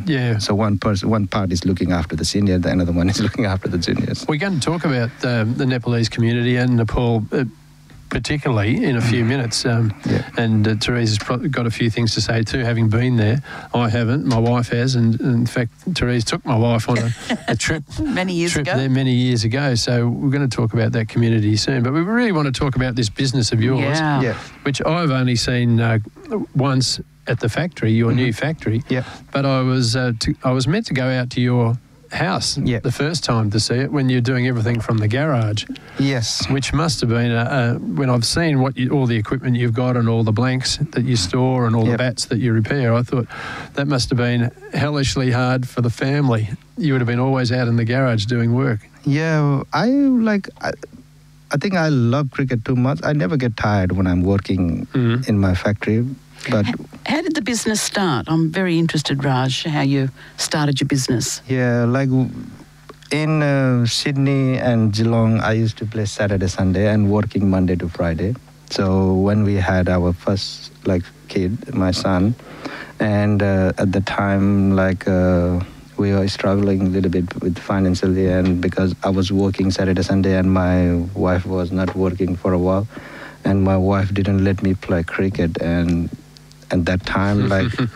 Yeah. So one part is looking after the senior, the another one is looking after the juniors. We're going to talk about the Nepalese community and Nepal particularly in a few minutes. And Therese has got a few things to say too, having been there. I haven't. My wife has. And in fact, Therese took my wife on a trip many years ago. So we're going to talk about that community soon. But we really want to talk about this business of yours, which I've only seen once at the factory, your new factory. Yeah. But I was meant to go out to your house the first time to see it when you're doing everything from the garage. Yes. Which must have been, when I've seen all the equipment you've got and all the blanks that you store and all the bats that you repair, I thought that must have been hellishly hard for the family. You would have been always out in the garage doing work. Yeah, I think I love cricket too much. I never get tired when I'm working in my factory. But how did the business start? I'm very interested, Raj, how you started your business. Yeah, like in Sydney and Geelong, I used to play Saturday, Sunday and working Monday to Friday. So when we had our first kid, my son, and at the time we were struggling a little bit with financially, and because I was working Saturday, Sunday and my wife was not working for a while, and my wife didn't let me play cricket, and at that time,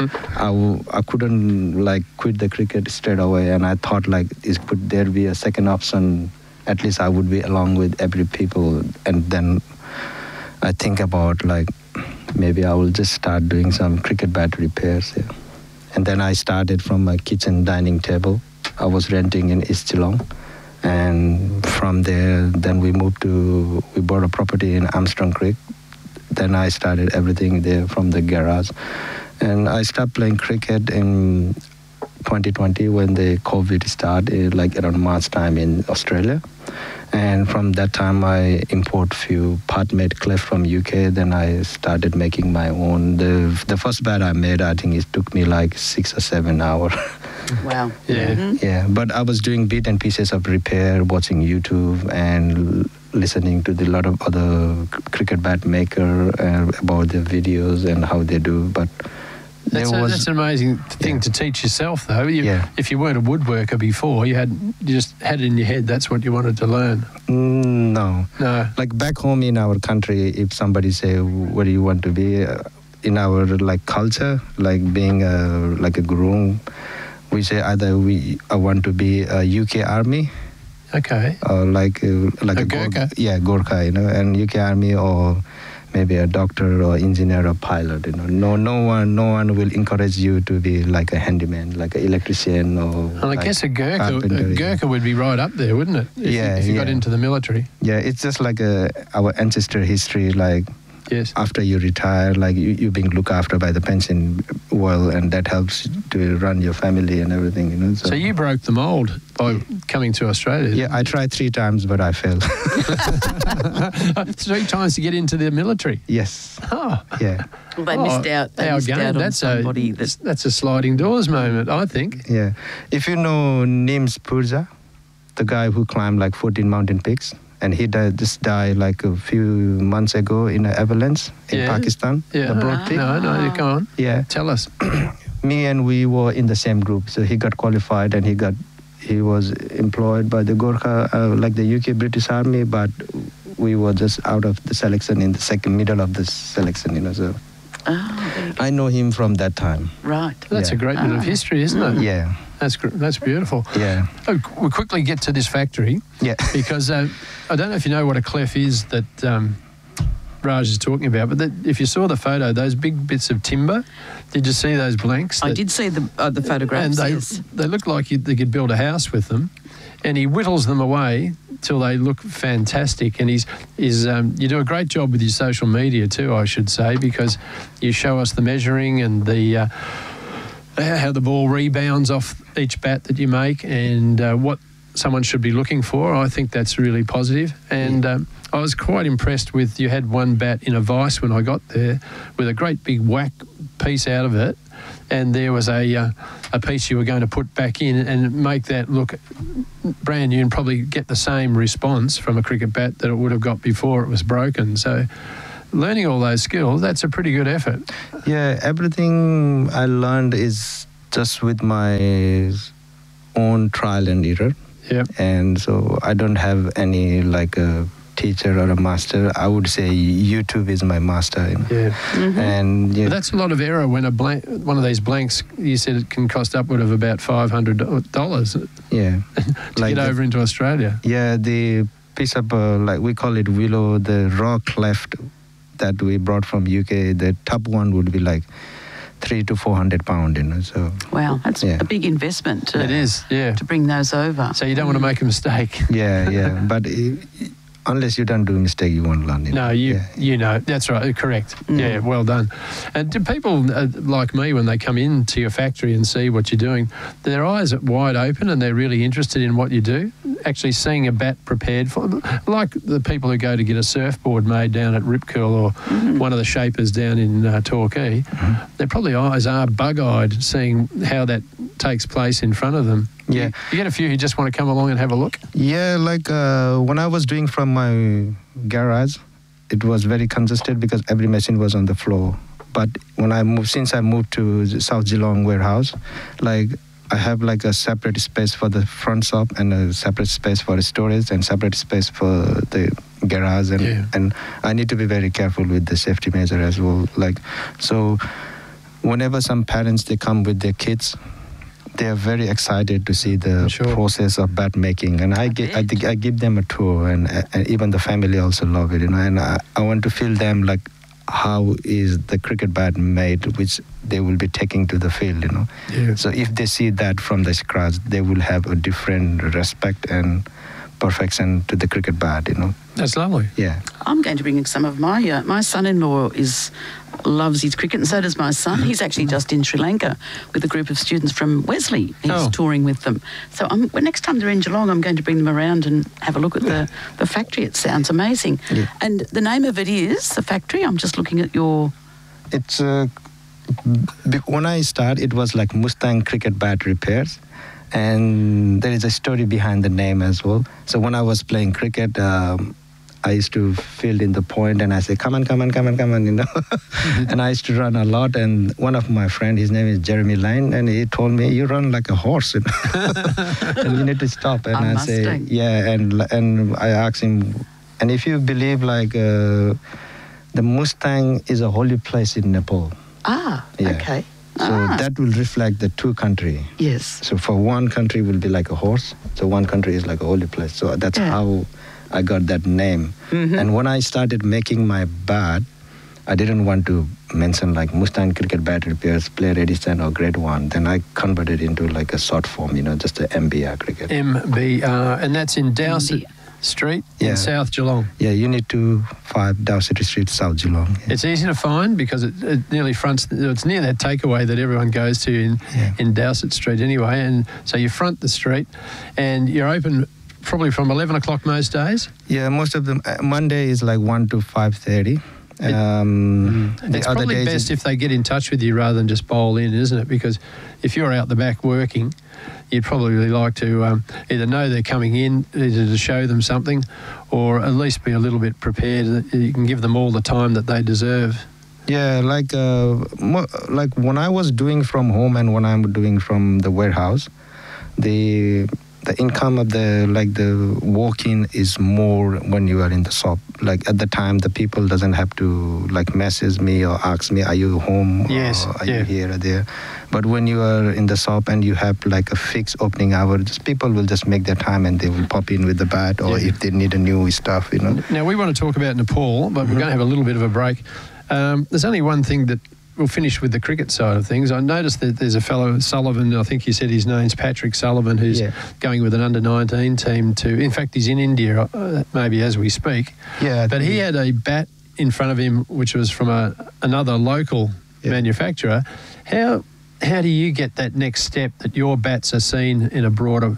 I couldn't quit the cricket straight away, and I thought could there be a second option? At least I would be along with every people, and then I think about maybe I will just start doing some cricket bat repairs. Yeah. And then I started from my kitchen dining table. I was renting in East Geelong, and from there, then we bought a property in Armstrong Creek. Then I started everything there from the garage. And I stopped playing cricket in 2020 when the COVID started, around March time in Australia. And from that time, I import few part-made clef from UK. Then I started making my own. The first bat I made, I think it took me 6 or 7 hours. Wow. Yeah. Mm-hmm. Yeah, but I was doing bit and pieces of repair, watching YouTube and listening to a lot of other cricket bat maker about their videos and how they do. But that's an amazing thing to teach yourself, though. If you weren't a woodworker before, you just had it in your head that's what you wanted to learn. No. Back home in our country, if somebody say, what do you want to be? In our culture, being a groom, we say either I want to be a UK Army. Okay. Or a Gurkha. Gurkha, and UK Army, or maybe a doctor or engineer or pilot. No one will encourage you to be like a handyman, like an electrician or. Well, I guess a Gurkha would be right up there, wouldn't it? If you got into the military. Yeah, it's just our ancestor history, Yes. After you retire, you're being looked after by the pension well, and that helps to run your family and everything, So you broke the mould by coming to Australia. Yeah, I tried 3 times, but I failed. 3 times to get into the military? Yes. Oh. Yeah. Well, they missed out. They missed out on somebody. That's a sliding doors moment, I think. Yeah. If you know Nims Purja, the guy who climbed 14 mountain peaks, and he died a few months ago in an avalanche in Pakistan. Yeah. The Broad Peak. No, you can't. Yeah. Tell us. Me and we were in the same group, so he got qualified and he was employed by the Gurkha, the UK British Army, but we were just out of the selection in the middle of the selection, so. I know him from that time. Right. That's a great bit of history, isn't it? Yeah. That's beautiful. Yeah. We'll quickly get to this factory. Yeah. Because I don't know if you know what a clef is that Raj is talking about, but if you saw the photo, those big bits of timber, did you see those blanks? I did see the photographs, and yes. They look like they could build a house with them. And he whittles them away till they look fantastic. And you do a great job with your social media too, I should say, because you show us the measuring and the how the ball rebounds off each bat that you make and what someone should be looking for. I think that's really positive. And I was quite impressed with, you had one bat in a vice when I got there with a great big whack piece out of it. And there was a piece you were going to put back in and make that look brand new and probably get the same response from a cricket bat that it would have got before it was broken. So learning all those skills, that's a pretty good effort. Yeah, everything I learned is just with my own trial and error. Yep. And so I don't have any like a teacher or a master. I would say YouTube is my master. You know? Yeah. Mm-hmm. And But that's a lot of error when one of these blanks, you said it can cost upward of about $500 to yeah, get over into Australia. Yeah, the piece of like we call it willow, the raw cleft that we brought from UK. The top one would be like 300 to 400 pound. You know, so Wow, that's Yeah. a big investment It is, yeah. to bring those over. So you don't want to make a mistake. yeah. But unless you don't do a mistake, you won't learn. You know? No, Yeah. you know, that's right, correct. Yeah, well done. And do people like me, when they come into your factory and see what you're doing, their eyes are wide open and they're really interested in what you do? Actually seeing a bat prepared for, like the people who go to get a surfboard made down at Rip Curl or one of the shapers down in Torquay, their probably eyes are bug-eyed seeing how that takes place in front of them. Yeah. You get a few who just want to come along and have a look? Yeah, like when I was doing from my garage, it was very congested because every machine was on the floor. But when since I moved to the South Geelong warehouse, like I have like a separate space for the front shop and a separate space for storage and separate space for the garage, and I need to be very careful with the safety measure as well. Like, so whenever some parents they come with their kids, they are very excited to see the process of bat making, and I give them a tour, and even the family also love it, you know. And I want to feel them like how is the cricket bat made, which they will be taking to the field, you know. Yeah. So if they see that from the scratch, they will have a different respect and perfection to the cricket bat, you know. That's lovely. Yeah. I'm going to bring some of my son-in-law loves his cricket, and so does my son. He's actually just in Sri Lanka with a group of students from Wesley. He's touring with them. So next time they're in Geelong, I'm going to bring them around and have a look at the factory. It sounds amazing. Yeah. And the name of it is, the factory, I'm just looking at your... It's, when I started, it was like Mustang Cricket Bat Repairs. And there is a story behind the name as well. So when I was playing cricket, I used to field in the point and I say, come on, you know. And I used to run a lot. And one of my friends, his name is Jeremy Lane, and he told me, you run like a horse, you know? And you need to stop. And I say, yeah. And I asked him, and if you believe like the Mustang is a holy place in Nepal. Okay. So that will reflect the two country. Yes. So for one country will be like a horse. So one country is like a holy place. So that's how I got that name. Mm-hmm. And when I started making my bat, I didn't want to mention like Mustang Cricket Bat Repairs, Player Edison or Grade 1. Then I converted into like a short form, you know, just the MBR cricket. MBR, and that's in Dowsett Street in South Geelong. Yeah, Unit 2-5 Dowsett Street, South Geelong. Yeah. It's easy to find because it nearly fronts. It's near that takeaway that everyone goes to in Dowsett Street anyway, and so you front the street, and you're open probably from 11 o'clock most days. Yeah, most of them. Monday is like 1 to 5:30. It's probably best if they get in touch with you rather than just bowl in, isn't it? Because if you're out the back working, you'd probably like to either know they're coming in, either to show them something, or at least be a little bit prepared that you can give them all the time that they deserve. Yeah, like when I was doing from home and when I'm doing from the warehouse, the income of the walk-in is more when you are in the shop. Like at the time, the people doesn't have to like message me or ask me, are you home? Yes. Or are you here or there? But when you are in the shop and you have like a fixed opening hour, just people will just make their time and they will pop in with the bat, or if they need a new stuff, you know. Now we want to talk about Nepal, but we're going to have a little bit of a break. There's only one thing that we'll finish with the cricket side of things. I noticed that there's a fellow, Sullivan, I think you said his name's Patrick Sullivan, who's going with an under-19 team to, in fact, he's in India maybe as we speak. Yeah. But he had a bat in front of him which was from another local manufacturer. How do you get that next step that your bats are seen in a broader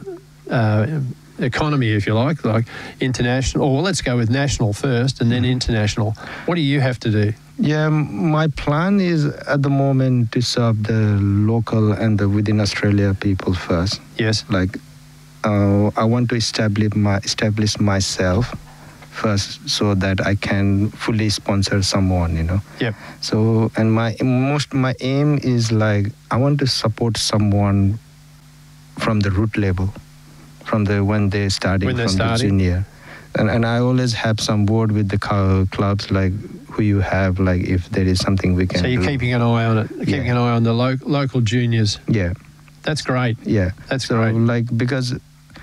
economy, if you like international, or let's go with national first and then international? What do you have to do? Yeah, my plan is at the moment to serve the local and the within Australia people first. Yes. Like, I want to establish myself first, so that I can fully sponsor someone, you know. Yep. So, and my aim is like, I want to support someone from the root level, from the when they're starting, the junior. And I always have some word with the clubs, like who you have, like if there is something we can do. So you're keeping an eye on it, keeping an eye on the local juniors. Yeah. That's great. Yeah. That's great. Like, because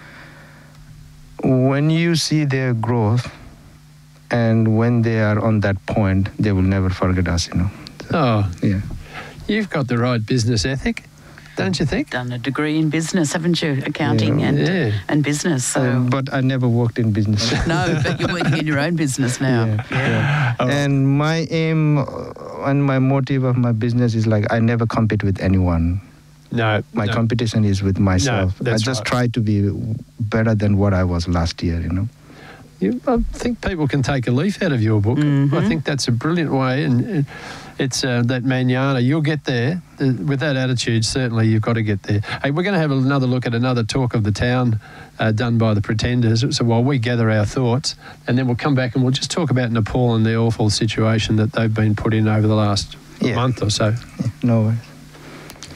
when you see their growth and when they are on that point, they will never forget us, you know. So, yeah. You've got the right business ethic, don't you think? Done a degree in business, haven't you? Accounting and business. So. But I never worked in business. No, but you're working in your own business now. Yeah. Oh. And my aim and my motive of my business is like, I never compete with anyone. No. My competition is with myself. No, I just try to be better than what I was last year, you know. I think people can take a leaf out of your book. Mm-hmm. I think that's a brilliant way, and it's that manana. You'll get there with that attitude. Certainly, you've got to get there. Hey, we're going to have another look at another talk of the town done by the Pretenders. So while we gather our thoughts, and then we'll come back and we'll just talk about Nepal and the awful situation that they've been put in over the last month or so. No worries.